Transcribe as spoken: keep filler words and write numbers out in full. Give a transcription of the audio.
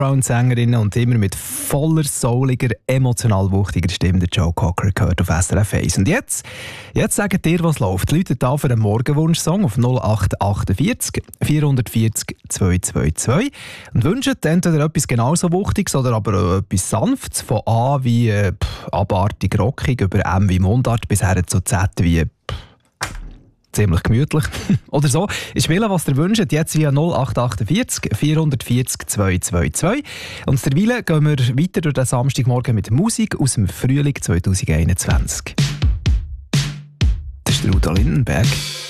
Sängerin und immer mit voller, souliger, emotional wuchtiger Stimme der Joe Cocker gehört auf S R F eins. Und jetzt, jetzt sagt ihr, was läuft. Läutet da für einen Morgenwunsch-Song auf null acht achtundvierzig vierhundertvierzig zweihundertzweiundzwanzig und wünscht entweder etwas genauso Wuchtiges oder aber auch etwas Sanftes, von A wie äh, pff, abartig rockig über M wie Mundart bis her zu Z wie ziemlich gemütlich. Oder so. Ich spiele, was ihr wünscht, jetzt via null acht achtundvierzig vierhundertvierzig zweihundertzweiundzwanzig. Und derweil gehen wir weiter durch den Samstagmorgen mit Musik aus dem Frühling zwanzig einundzwanzig. Das ist der Udo Lindenberg.